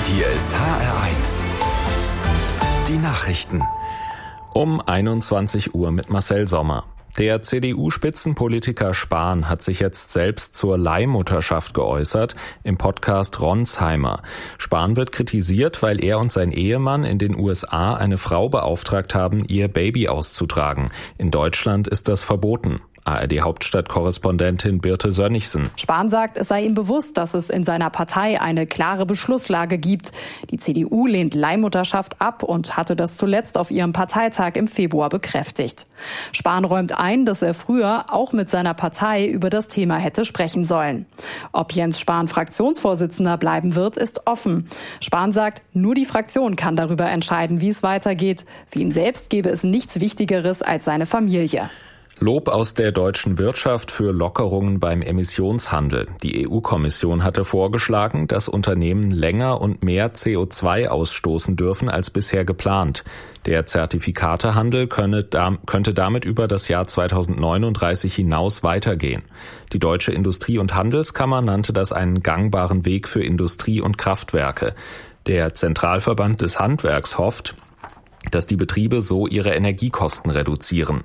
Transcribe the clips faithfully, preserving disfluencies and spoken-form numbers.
Hier ist H R eins. Die Nachrichten. Um einundzwanzig Uhr mit Marcel Sommer. Der C D U-Spitzenpolitiker Spahn hat sich jetzt selbst zur Leihmutterschaft geäußert im Podcast Ronsheimer. Spahn wird kritisiert, weil er und sein Ehemann in den U S A eine Frau beauftragt haben, ihr Baby auszutragen. In Deutschland ist das verboten. A R D-Hauptstadtkorrespondentin Birte Sönnigsen. Spahn sagt, es sei ihm bewusst, dass es in seiner Partei eine klare Beschlusslage gibt. Die C D U lehnt Leihmutterschaft ab und hatte das zuletzt auf ihrem Parteitag im Februar bekräftigt. Spahn räumt ein, dass er früher auch mit seiner Partei über das Thema hätte sprechen sollen. Ob Jens Spahn Fraktionsvorsitzender bleiben wird, ist offen. Spahn sagt, nur die Fraktion kann darüber entscheiden, wie es weitergeht. Für ihn selbst gäbe es nichts Wichtigeres als seine Familie. Lob aus der deutschen Wirtschaft für Lockerungen beim Emissionshandel. Die E U-Kommission hatte vorgeschlagen, dass Unternehmen länger und mehr C O zwei ausstoßen dürfen als bisher geplant. Der Zertifikatehandel könne, könnte damit über das Jahr zweitausendneununddreißig hinaus weitergehen. Die Deutsche Industrie- und Handelskammer nannte das einen gangbaren Weg für Industrie und Kraftwerke. Der Zentralverband des Handwerks hofft, dass die Betriebe so ihre Energiekosten reduzieren.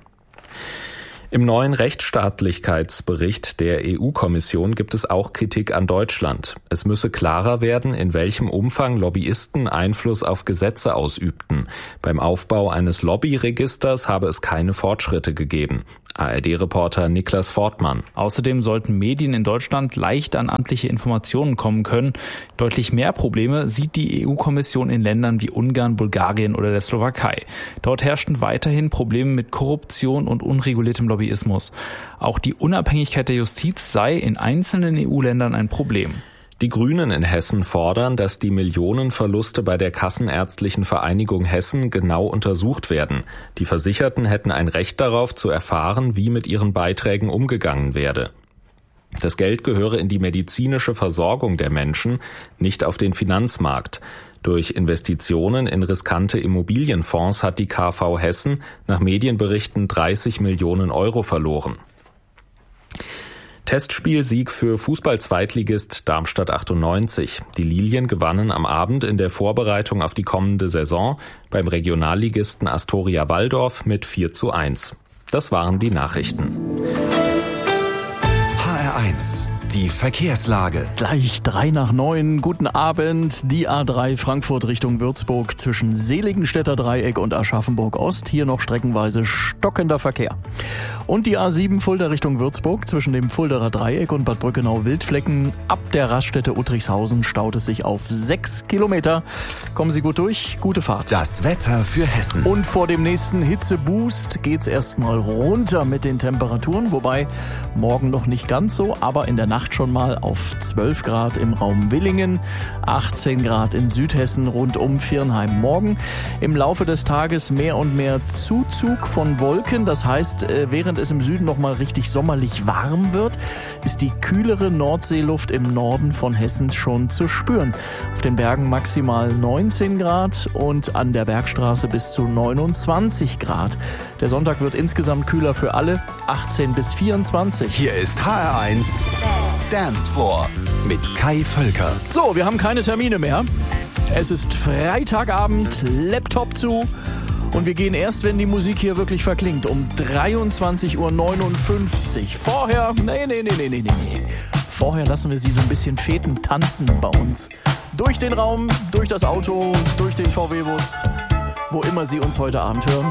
Im neuen Rechtsstaatlichkeitsbericht der E U-Kommission gibt es auch Kritik an Deutschland. Es müsse klarer werden, in welchem Umfang Lobbyisten Einfluss auf Gesetze ausübten. Beim Aufbau eines Lobbyregisters habe es keine Fortschritte gegeben. A R D-Reporter Niklas Fortmann. Außerdem sollten Medien in Deutschland leicht an amtliche Informationen kommen können. Deutlich mehr Probleme sieht die E U-Kommission in Ländern wie Ungarn, Bulgarien oder der Slowakei. Dort herrschten weiterhin Probleme mit Korruption und unreguliertem Lobbyismus. Auch die Unabhängigkeit der Justiz sei in einzelnen E U-Ländern ein Problem. Die Grünen in Hessen fordern, dass die Millionenverluste bei der Kassenärztlichen Vereinigung Hessen genau untersucht werden. Die Versicherten hätten ein Recht darauf, zu erfahren, wie mit ihren Beiträgen umgegangen werde. Das Geld gehöre in die medizinische Versorgung der Menschen, nicht auf den Finanzmarkt. Durch Investitionen in riskante Immobilienfonds hat die K V Hessen nach Medienberichten dreißig Millionen Euro verloren. Testspielsieg für Fußball-Zweitligist Darmstadt achtundneunzig. Die Lilien gewannen am Abend in der Vorbereitung auf die kommende Saison beim Regionalligisten Astoria Walldorf mit vier zu eins. Das waren die Nachrichten. H R eins. Die Verkehrslage. Gleich drei nach neun. Guten Abend. Die A drei Frankfurt Richtung Würzburg zwischen Seligenstädter Dreieck und Aschaffenburg Ost. Hier noch streckenweise stockender Verkehr. Und die A sieben Fulda Richtung Würzburg zwischen dem Fulderer Dreieck und Bad Brückenau-Wildflecken. Ab der Raststätte Uttrichshausen staut es sich auf sechs Kilometer. Kommen Sie gut durch. Gute Fahrt. Das Wetter für Hessen. Und vor dem nächsten Hitzeboost geht's erstmal runter mit den Temperaturen. Wobei morgen noch nicht ganz so, aber in der Nacht schon mal auf zwölf Grad im Raum Willingen, achtzehn Grad in Südhessen rund um Viernheim. Morgen im Laufe des Tages mehr und mehr Zuzug von Wolken. Das heißt, während es im Süden noch mal richtig sommerlich warm wird, ist die kühlere Nordseeluft im Norden von Hessen schon zu spüren. Auf den Bergen maximal neunzehn Grad und an der Bergstraße bis zu neunundzwanzig Grad. Der Sonntag wird insgesamt kühler für alle, achtzehn bis vierundzwanzig. Hier ist H R eins Dancefloor mit Kai Völker. So, wir haben keine Termine mehr. Es ist Freitagabend, Laptop zu und wir gehen erst, wenn die Musik hier wirklich verklingt, um dreiundzwanzig Uhr neunundfünfzig. Vorher, nee, nee, nee, nee, nee, nee. Vorher lassen wir sie so ein bisschen feten tanzen bei uns. Durch den Raum, durch das Auto, durch den V W-Bus, wo immer Sie uns heute Abend hören.